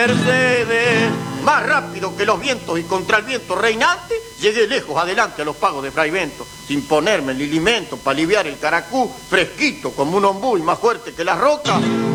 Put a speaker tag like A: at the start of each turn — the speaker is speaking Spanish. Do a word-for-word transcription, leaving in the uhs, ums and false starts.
A: Mercedes, más rápido que los vientos y contra el viento reinante, llegué lejos adelante a los pagos de Fray Bento, sin ponerme el lilimento para aliviar el caracú, fresquito como un ombú y más fuerte que las rocas.